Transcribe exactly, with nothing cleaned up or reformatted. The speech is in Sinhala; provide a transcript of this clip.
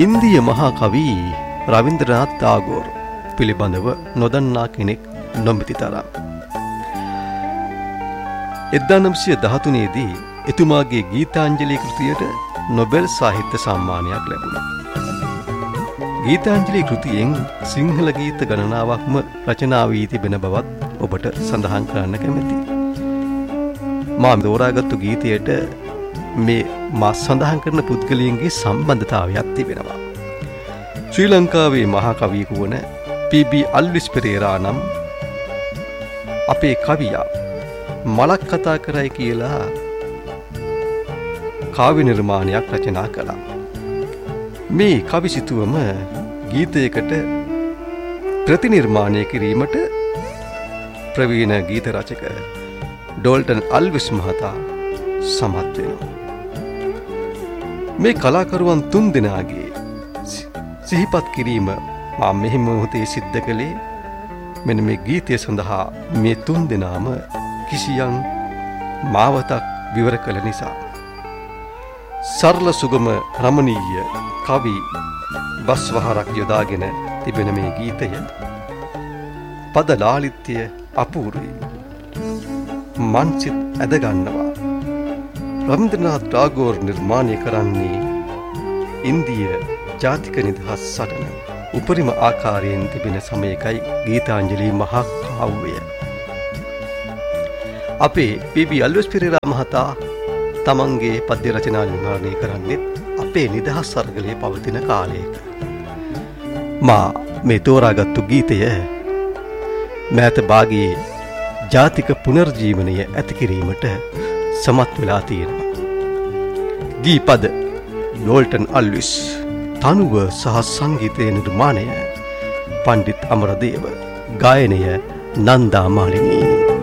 ඉන්දිය මහා කවි රවීන්ද්‍රනාත් ටාගෝර් පිළිබඳව නොදන්නා කෙනෙක් නොමැති තරම්. එක්දාස් නවසිය දහතුනේ දී එතුමාගේ ගීතාංජලි කෘතියට නොබෙල් සාහිත්‍ය සම්මානයක් ලැබුණා. ගීතාංජලි කෘතියෙන් සිංහල ගීත ගණනාවක්ම රචනා වී තිබෙන බවත් ඔබට සඳහන් කරන්න කැමැතියි. මා තෝරාගත්තු ගීතයට මේ මා සඳහන් කරන පුද්ගලයන්ගේ සම්බන්ධතාවයක් තිබෙනවා. ශ්‍රී ලංකාවේ මහා කවියෙකු වන පී බී අල්විස් පෙරේරා නම් අපේ කවියා මලක් කතා කරයි කියලා කාව්‍ය නිර්මාණයක් රචනා කළා. මේ කවි සිතුවම ගීතයකට ප්‍රතිනිර්මාණය කිරීමට ප්‍රවීණ ගීත රචක ඩෝල්ටන් අල්විස් මහතා සමත් වෙනවා. මේ කලාකරුවන් තුන් දෙනාගේ සිහිපත් කිරීම මා මෙහි මොහොතේ සිද්ධ කළේ මෙන්න මේ ගීතය සඳහා මේ තුන් දෙනාම කිසියම් මාවතක් විවර කළ නිසා. සරල සුගම රමණීය කවි බස්වහරක් යොදාගෙන තිබෙන මේ ගීතය පද ලාලිත්‍ය අපූර්වයි. මන්සිත ඇදගන්නවා. රවීන්ද්‍රනාත් ටාගෝර් නිර්මාණය කරන්නේ ඉන්දිය ජාතික නිදහස් සටන උපරිම ආකාරයෙන් තිබෙන සමයකයි ගීතාංජලි මහා කාව්‍යය. අපේ පී බී අල්විස් පෙරේරා මහතා තමන්ගේ පද්‍ය රචනා නිර්මාණය කරන්නේ අපේ නිදහස් සරගලයේ පවතින කාලයක. මා මේ තෝරාගත්තු ගීතය මෑත භාගයේ ජාතික පුනර්ජීවනය ඇති කිරීමට සමත් වෙලා තියෙනවා. ගීපද ඩෝල්ටන් අල්විස්, තනුව සහ සංගීතය නිර්මාණය පණ්ඩිත් අමරදේව, ගායනය නන්දා මාලිනී.